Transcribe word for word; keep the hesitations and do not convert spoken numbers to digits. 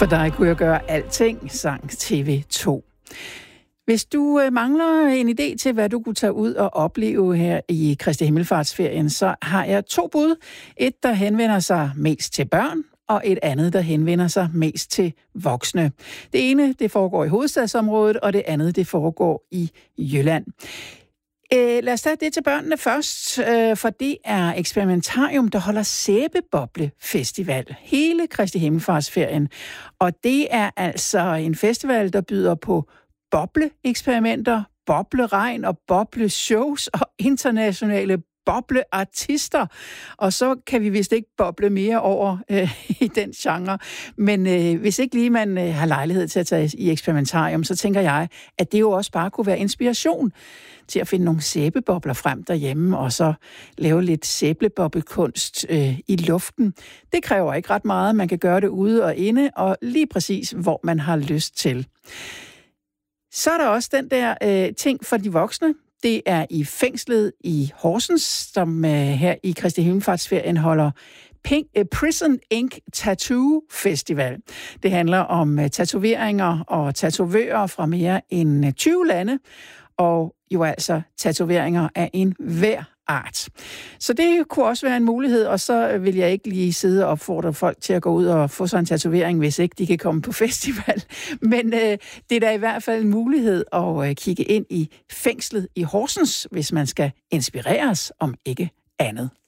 For dig kunne jeg gøre alting, sang T V to. Hvis du øh, mangler en idé til, hvad du kunne tage ud og opleve her i Kristi Himmelfartsferien, så har jeg to bud. Et, der henvender sig mest til børn, og et andet, der henvender sig mest til voksne. Det ene, det foregår i hovedstadsområdet, og det andet, det foregår i Jylland. Øh, lad os tage det til børnene først, øh, for det er Experimentarium, der holder Sæbeboble-festival hele Kristi Himmelfartsferien. Og det er altså en festival, der byder på bobleeksperimenter, bobleregn og bobleshows og internationale bobleartister. Og så kan vi vist ikke boble mere over øh, i den genre. Men øh, hvis ikke lige man øh, har lejlighed til at tage i Experimentarium, så tænker jeg, at det jo også bare kunne være inspiration til at finde nogle sæbebobler frem derhjemme, og så lave lidt sæbeboblekunst øh, i luften. Det kræver ikke ret meget. Man kan gøre det ude og inde, og lige præcis, hvor man har lyst til. Så er der også den der øh, ting for de voksne. Det er i fængslet i Horsens, som øh, her i Kristi Himmelfartsferien holder Pink, uh, Prison Ink Tattoo Festival. Det handler om uh, tatoveringer og tatovører fra mere end tyve lande, og jo altså tatoveringer af en hver art. Så det kunne også være en mulighed, og så vil jeg ikke lige sidde og opfordre folk til at gå ud og få sig en tatovering, hvis ikke de kan komme på festival. Men øh, det er da i hvert fald en mulighed at øh, kigge ind i fængslet i Horsens, hvis man skal inspireres om ikke andet.